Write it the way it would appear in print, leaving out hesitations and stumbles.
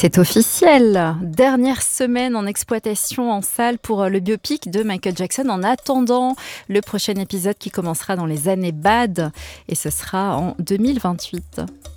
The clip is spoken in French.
C'est officiel. Dernière semaine en exploitation en salle pour le biopic de Michael Jackson en attendant le prochain épisode qui commencera dans les années bad et ce sera en 2028.